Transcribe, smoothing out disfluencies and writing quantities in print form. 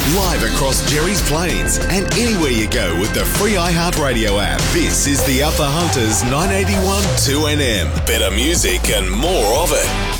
Live across Jerry's Plains and anywhere you go with the free iHeartRadio app. This is the Alpha Hunters 981 2NM. Better music and more of it.